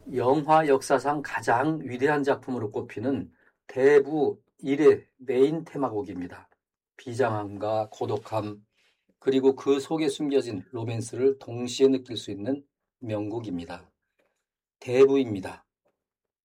영화 역사상 가장 위대한 작품으로 꼽히는 대부 1회 메인 테마곡입니다. 비장함과 고독함, 그리고 그 속에 숨겨진 로맨스를 동시에 느낄 수 있는 명곡입니다. 대부입니다.